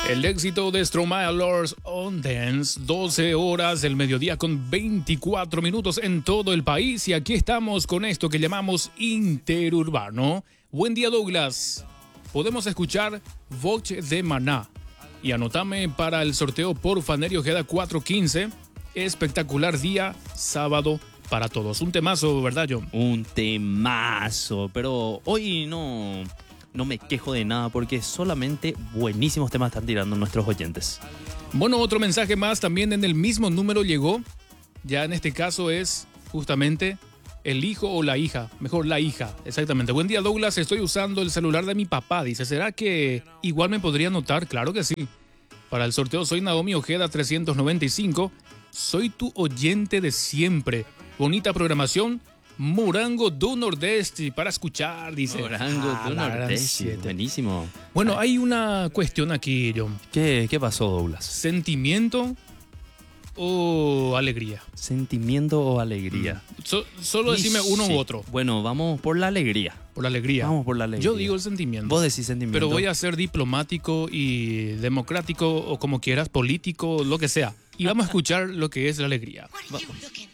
El éxito de Stromae Lords on Dance, 12 horas del mediodía con 24 minutos en todo el país. Y aquí estamos con esto que llamamos interurbano. Buen día, Douglas. Podemos escuchar Voce de Maná. Y anotame para el sorteo por Fanerio Ojeda 415. Espectacular día, sábado para todos. Un temazo, ¿verdad, John? Un temazo, pero hoy no me quejo de nada porque solamente buenísimos temas están tirando nuestros oyentes. Bueno, otro mensaje más también en el mismo número llegó. Ya en este caso es justamente el hijo o la hija. Mejor la hija, exactamente. Buen día, Douglas. Estoy usando el celular de mi papá. Dice, ¿será que igual me podría anotar? Claro que sí. Para el sorteo soy Naomi Ojeda 395. Soy tu oyente de siempre. Bonita programación. Morango do Nordeste para escuchar, dice. Morango do Nordeste, buenísimo. Bueno, hay una cuestión aquí, John. ¿Qué pasó, Douglas? ¿Sentimiento o alegría? ¿Sentimiento o alegría? Solo decime uno u otro. Bueno, vamos por la alegría. Por la alegría. Vamos por la alegría. Yo digo el sentimiento. Vos decís sentimiento. Pero voy a ser diplomático y democrático o como quieras, político, lo que sea. Y vamos a escuchar lo que es la alegría.